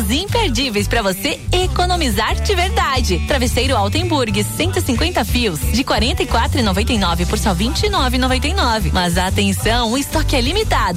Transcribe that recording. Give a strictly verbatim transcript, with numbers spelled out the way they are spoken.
imperdíveis para você economizar de verdade. Travesseiro Altenburg, cento e cinquenta fios, de quarenta e quatro reais e noventa e nove centavos por só vinte e nove reais e noventa e nove centavos. Mas atenção, o estoque é limitado.